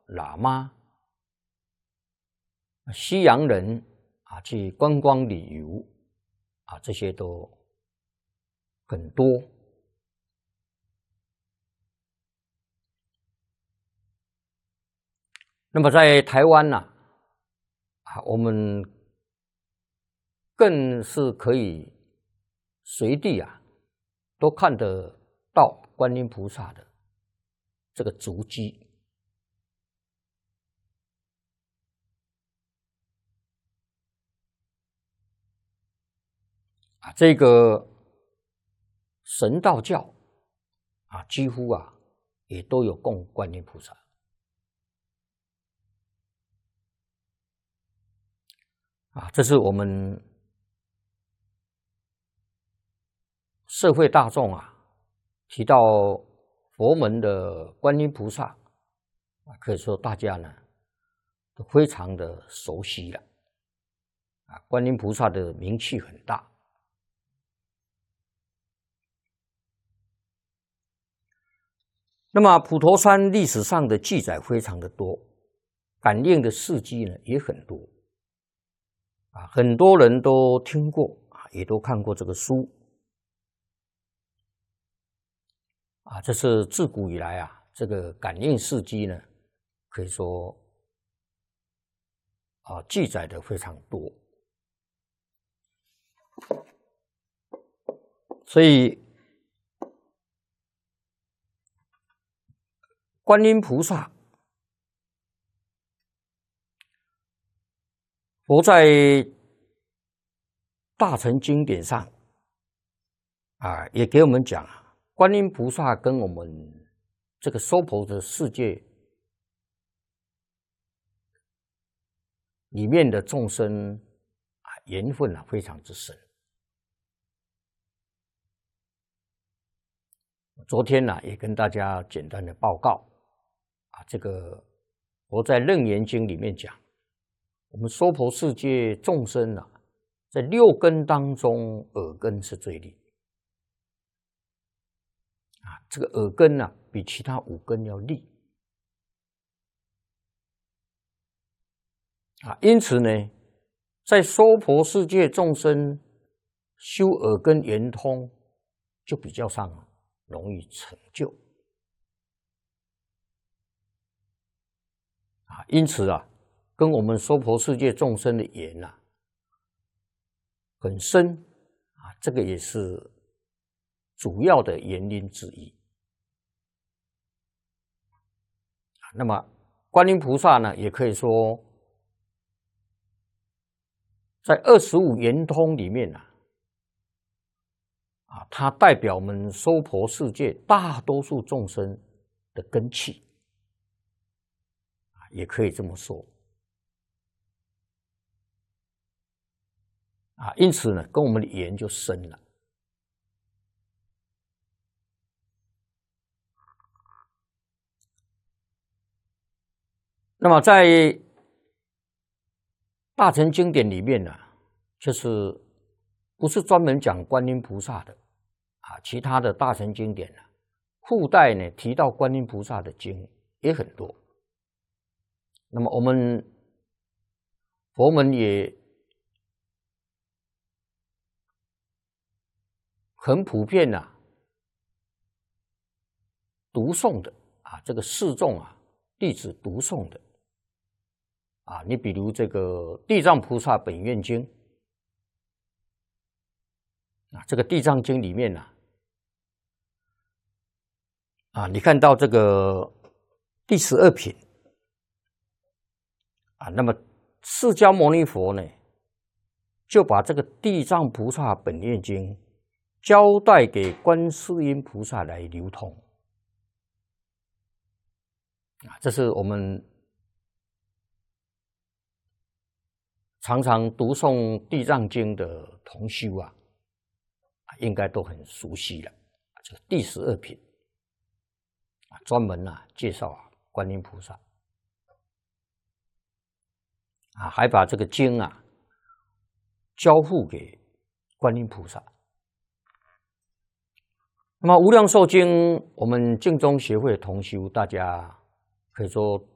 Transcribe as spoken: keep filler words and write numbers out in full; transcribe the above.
喇嘛、西洋人啊去观光旅游啊，这些都很多。那么在台湾呢，啊，我们更是可以随地啊都看得到观音菩萨的这个足迹。啊，这个神道教啊，几乎啊也都有供观音菩萨。啊，这是我们社会大众啊提到佛门的观音菩萨啊，可以说大家呢都非常的熟悉了。啊，观音菩萨的名气很大。那么普陀山历史上的记载非常的多，感应的事迹呢也很多。啊，很多人都听过啊，也都看过这个书。啊，这是自古以来啊，这个感应事迹呢，可以说啊记载的非常多。所以观音菩萨，佛在大乘经典上啊，也给我们讲，观音菩萨跟我们这个娑婆的世界里面的众生啊，缘分啊非常之深。昨天呢、啊，也跟大家简单的报告啊，这个佛在《楞严经》里面讲，我们娑婆世界众生啊，在六根当中，耳根是最利啊，这个耳根啊，比其他五根要利啊，因此呢，在娑婆世界众生修耳根圆通，就比较上容易成就啊，因此啊，跟我们娑婆世界众生的缘啊很深啊，这个也是主要的原因之一。那么观音菩萨呢，也可以说在二十五圆通里面啊，啊，它代表我们娑婆世界大多数众生的根器，也可以这么说。啊，因此呢，跟我们的缘就深了。那么在大乘经典里面呢，就是不是专门讲观音菩萨的啊，其他的大乘经典呢，附带呢提到观音菩萨的经也很多。那么我们佛门也很普遍啊，读诵的啊，这个示众啊，弟子读诵的啊，你比如这个《地藏菩萨本愿经》啊，这个《地藏经》里面呢、啊，啊，你看到这个第十二品啊，那么释迦牟尼佛呢，就把这个《地藏菩萨本愿经》交代给观世音菩萨来流通啊，这是我们常常读诵《地藏经》的同修啊，应该都很熟悉了。这个第十二品啊，专门啊介绍啊观音菩萨啊，还把这个经啊交付给观音菩萨。那么《无量寿经》，我们净宗协会同修，大家可以说